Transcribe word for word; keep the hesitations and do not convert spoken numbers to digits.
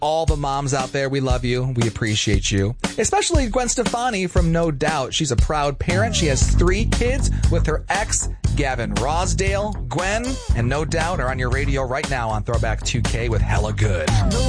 all the moms out there. We love you. We appreciate you. Especially Gwen Stefani from No Doubt. She's a proud parent. She has three kids with her ex, Gavin Rossdale. Gwen and No Doubt are on your radio right now on Throwback two K with Hella Good.